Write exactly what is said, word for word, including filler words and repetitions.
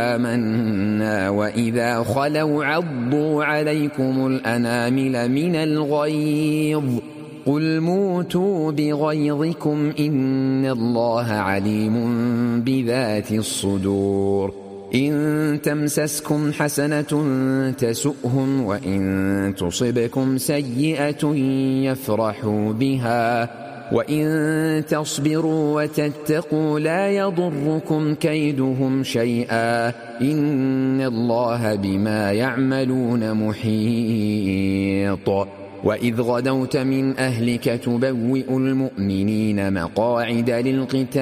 آمنا وإذا خلوا عضوا عليكم الأنامل من الغيظ قل موتوا بغيظكم إن الله عليم بذات الصدور إن تمسسكم حسنة تسؤهم وإن تصبكم سيئة يفرحوا بها وإن تصبروا وتتقوا لا يضركم كيدهم شيئا إن الله بما يعملون محيط وإذ غدوت من أهلك تبوئ المؤمنين مقاعد للقتال